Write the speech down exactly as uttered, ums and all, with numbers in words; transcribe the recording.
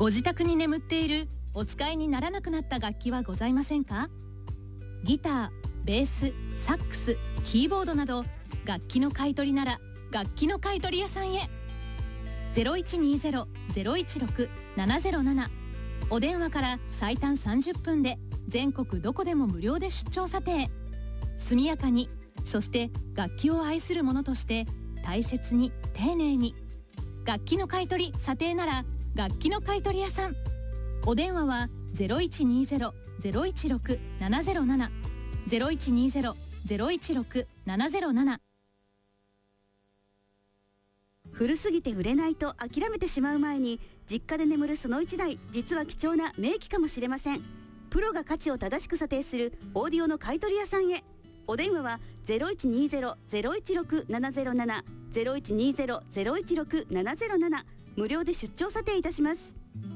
ご自宅に眠っているお使いにならなくなった楽器はございませんか？ギター、ベース、サックス、キーボードなど楽器の買い取りなら楽器の買い取り屋さんへ。 ゼロいちにゼロ ゼロいちろく ななゼロなな お電話から最短さんじゅっぷんで全国どこでも無料で出張査定。速やかに、そして楽器を愛する者として大切に丁寧に。楽器の買い取り査定なら楽器の買い取り屋さん。お電話は ゼロいちにゼロ ゼロいちろく ななゼロなな ゼロいちにゼロ ゼロいちろく ななゼロなな。 古すぎて売れないと諦めてしまう前に、実家で眠るそのいちだい、実は貴重な名機かもしれません。プロが価値を正しく査定するオーディオの買い取り屋さんへ。お電話は ゼロいちにゼロ ゼロいちろく ななゼロなな ゼロいちにゼロ ゼロいちろく ななゼロなな、無料で出張査定いたします。